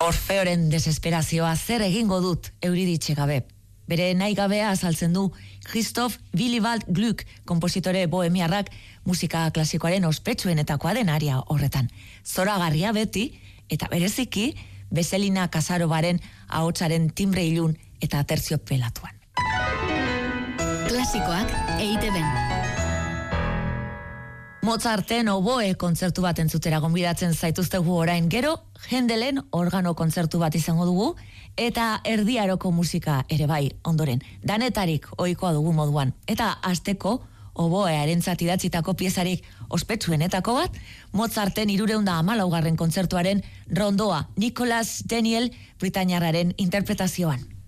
Orfeoren desesperazioa zer egingo dut Euriditxe gabe. Bere nahi gabea azaltzen du Christoph Willibald Gluck, konpositore bohemiarrak musika klasikoaren ospetsuenetakoa den aria horretan. Zoragarria beti eta bereziki Beselina Kasarobaren ahotsaren timbre ilun eta terziopelatuan. Klasikoak EITB-n. Mozarten oboe kontzertu bat entzutera gonbidatzen zaituztegu orain, gero Händelen organo kontzertu bat izango dugu eta erdiaroko musika ere bai ondoren. Danetarik ohikoa dugu moduan eta hasteko oboearentzat idatzitako piezarik ospetsuenetako bat, Mozarten 314. kontzertuaren rondoa, Nicolas Daniel Britainiarraren interpretazioan.